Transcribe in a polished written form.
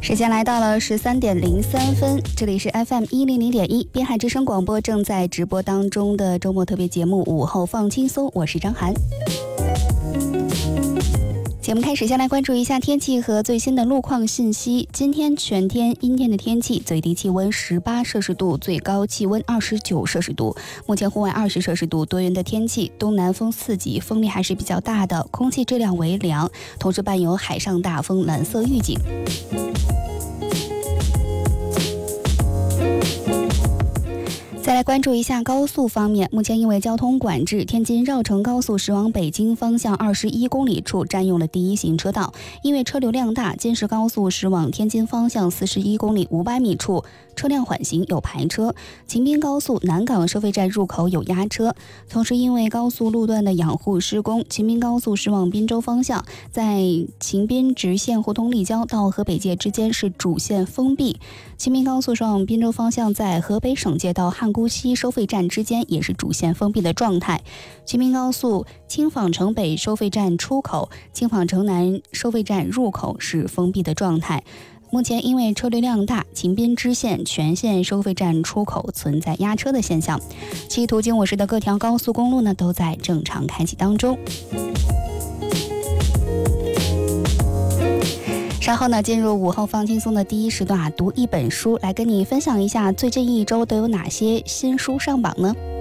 时间来到了13:03，这里是 FM100.1 滨海之声广播正在直播当中的周末特别节目午后放轻松，我是张涵。节目开始，先来关注一下天气和最新的路况信息。今天全天阴天的天气，最低气温18摄氏度，最高气温29摄氏度。目前户外20摄氏度，多云的天气，东南风4级，风力还是比较大的，空气质量为良，同时伴有海上大风蓝色预警。再来关注一下高速方面，目前因为交通管制，天津绕城高速驶往北京方向21公里处占用了第一行车道，因为车流量大，京石高速驶往天津方向41公里500米处车辆缓行有排车，秦滨高速南港收费站入口有压车。同时因为高速路段的养护施工，秦滨高速驶往滨州方向在秦滨直线互通立交到河北界之间是主线封闭，秦滨高速驶往滨州方向在河北省界到汉姑溪收费站之间也是主线封闭的状态。秦滨高速青坊城北收费站出口、青坊城南收费站入口是封闭的状态。目前因为车流量大，秦滨支线全线收费站出口存在压车的现象，其途经我市的各条高速公路呢都在正常开启当中。稍后呢，进入午后放轻松的第一时段，读一本书，来跟你分享一下最近一周都有哪些新书上榜呢？